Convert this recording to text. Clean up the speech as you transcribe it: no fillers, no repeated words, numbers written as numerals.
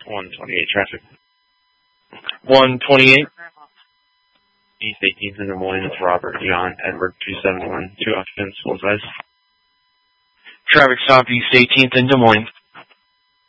128 traffic. 128. East 18th in Des Moines, it's Robert John Edward 271, 2 occupants, full size. Traffic stop East 18th in Des Moines.